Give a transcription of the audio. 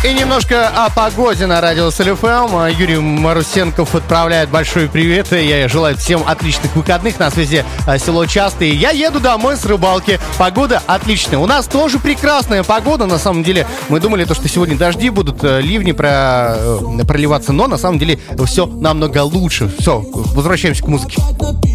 И немножко о погоде на радио СЛФМ. Юрий Марусенков отправляет большой привет. Я желаю всем отличных выходных. На связи село Частый. Я еду домой с рыбалки. Погода отличная. У нас тоже прекрасная погода. На самом деле мы думали, что сегодня дожди будут, ливни проливаться. Но на самом деле все намного лучше. Все, возвращаемся к музыке.